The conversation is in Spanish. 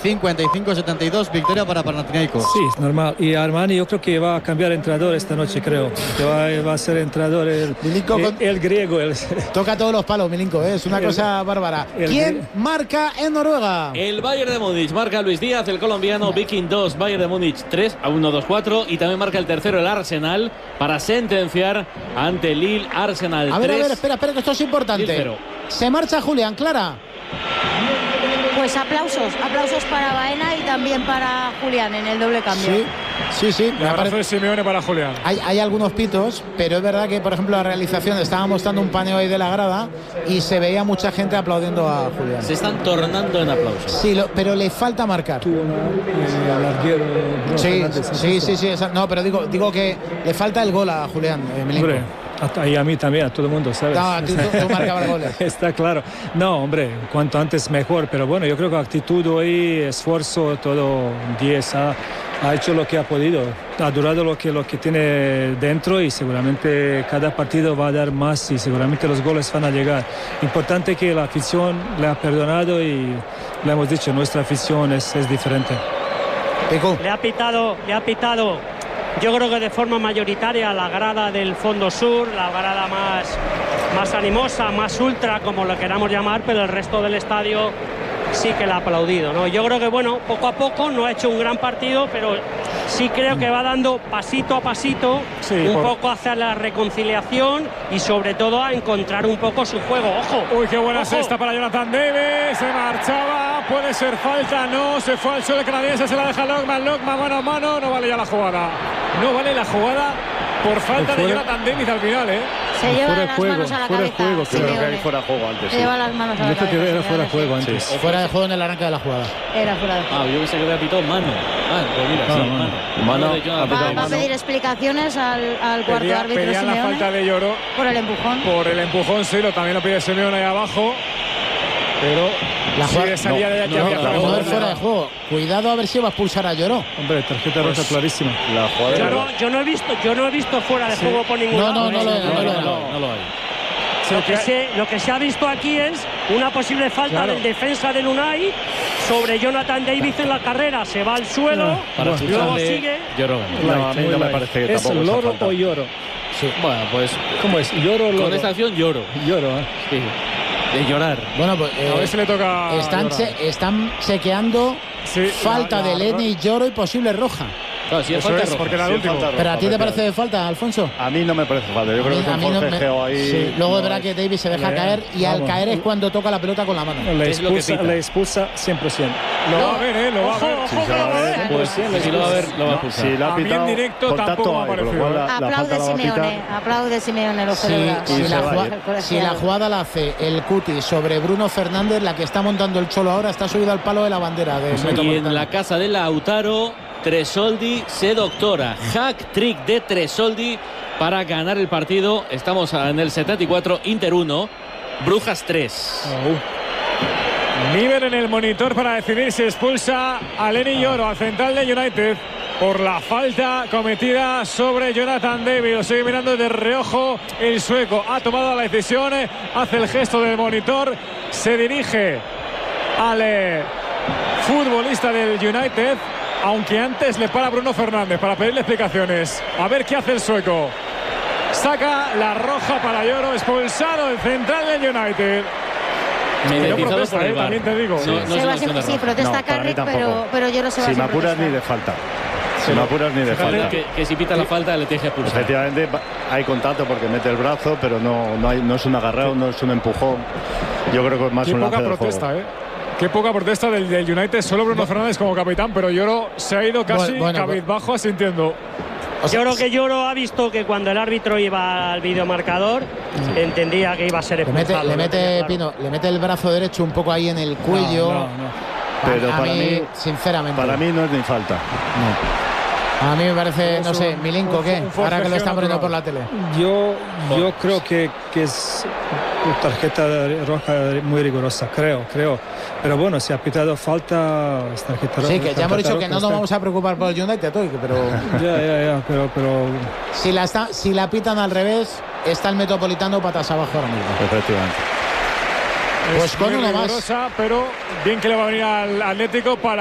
55-72, victoria para Panathinaikos. Sí, es normal. Y Armani yo creo que va a cambiar entrenador esta noche, creo. Que va a ser entrenador el griego. Toca todos los palos, Milinko, es una cosa bárbara. ¿Quién marca en Noruega? El Bayern de Múnich marca Luis Díaz, el colombiano. Viking 2, Bayern de Múnich 3 a 1-2-4. Y también marca el tercero el Arsenal para sentenciar ante Lille. Arsenal 3. A ver, espera, que esto es importante. Se marcha Julián, Clara. Pues aplausos para Baena y también para Julián en el doble cambio. Sí. El abrazo de Simeone para Julián. Hay algunos pitos, pero es verdad que, por ejemplo, la realización estaba mostrando un paneo ahí de la grada y se veía mucha gente aplaudiendo a Julián. Se están tornando en aplausos. Sí, pero le falta marcar. Sí. No, pero digo que le falta el gol a Julián, Milinko. Y a mí también, a todo el mundo, ¿sabes? No, tú marcabas goles. Está claro. No, hombre, cuanto antes mejor. Pero bueno, yo creo que actitud hoy, esfuerzo, todo 10. Ha hecho lo que ha podido. Ha durado lo que tiene dentro y seguramente cada partido va a dar más y seguramente los goles van a llegar. Importante que la afición le ha perdonado y le hemos dicho, nuestra afición es diferente. Le ha pitado. Yo creo que de forma mayoritaria la grada del fondo sur, la grada más animosa, más ultra, como lo queramos llamar, pero el resto del estadio sí que le ha aplaudido, ¿no? Yo creo que, bueno, poco a poco no ha hecho un gran partido, pero sí creo que va dando pasito a pasito poco hacia la reconciliación y sobre todo a encontrar un poco su juego. ¡Ojo! Uy, qué buena cesta para Jonathan Davis. Se marchaba, puede ser falta, no, se fue al suelo canadiense, se la deja Lockman, mano a mano, no vale ya la jugada. No vale la jugada por falta de Jonathan Davis al final, Se lleva las manos a la cabeza. Creo que hay fuera de juego antes. Se lleva las manos a la cabeza. Yo creo que era fuera de juego antes. Fuera de juego en el arranque de la jugada. Era fuera de juego. Yo pensé que había pitado mano. Pues mira, mano. Va a pedir explicaciones al cuarto árbitro Pedían Simeone la falta de Lloro. Por el empujón. Por el empujón, sí, también lo pide Simeone ahí abajo. Pero la jugada salía de aquí había fuera de juego. Cuidado a ver si va a expulsar a Lloro. Hombre, tarjeta roja clarísima. Yo no he visto fuera de juego por ningún lado. No lo hay. Lo que se ha visto aquí es una posible falta del defensa del Unai sobre Jonathan Davis en la carrera. Se va al suelo, luego sigue. A mí no me parece que ¿Es tampoco Loro o Lloro? Sí. Bueno, pues ¿cómo es? ¿Lloro o Loro? Con esta acción lloro. Sí. De llorar. Bueno, pues a ver si le toca. Están chequeando falta de Lenny, Lloro y posible roja. Claro, si es falta roja. Porque era el último. ¿Pero a ti te parece de falta, Alfonso? A mí no me parece falta. Yo creo que es un forcejeo ahí. Sí. Luego es verdad que Davis se deja caer y al caer es cuando toca la pelota con la mano. Le expulsa 100%. Lo va a ver, lo va a ver. Si lo va a ver, lo va a expulsar. Si la ha pitado, directo tampoco me ha parecido. Aplaude Simeone los Si la jugada la hace el Cuti sobre Bruno Fernández, la que está montando el Cholo ahora está subido al palo de la bandera. Y en la casa de Lautaro, Tresoldi se doctora. Hack trick de Tresoldi para ganar el partido. Estamos en el 74, Inter 1, Brujas 3. Nivel en el monitor para decidir si expulsa a Lenny Lloro, al central de United, por la falta cometida sobre Jonathan Davis. Lo sigue mirando de reojo el sueco. Ha tomado la decisión, hace el gesto del monitor, se dirige al futbolista del United, aunque antes le para Bruno Fernández para pedirle explicaciones. A ver qué hace el sueco. Saca la roja para Lloro, expulsado el central del United. Protesta, también te digo. Sí, protesta Carrick, pero Lloro se va a Si me apuras ni de falta. Si me apuras ni de falta. Que si pita la falta le tiene que expulsar. Efectivamente hay contacto porque mete el brazo, pero no es un agarrado, no es un empujón. Yo creo que es más un lance de juego. Qué poca protesta del United, solo Bruno Fernández como capitán, pero Lloro se ha ido casi cabizbajo asintiendo. Yo creo que Lloro ha visto que cuando el árbitro iba al videomarcador entendía que iba a ser expulsado. Le mete el brazo derecho un poco ahí en el cuello. Pero para mí, sinceramente, para mí no es ni falta. A mí me parece, no sé, Milinko, ¿qué? Ahora que lo están poniendo por la tele. Yo creo que es tarjeta roja muy rigurosa, creo. Pero bueno, si ha pitado falta, es tarjeta roja. Sí, que ya hemos dicho que no nos vamos a preocupar por el United hoy, pero pero si la pitan al revés, está el Metropolitano patas abajo ahora mismo. Efectivamente. Pues con uno más. Pero bien que le va a venir al Atlético para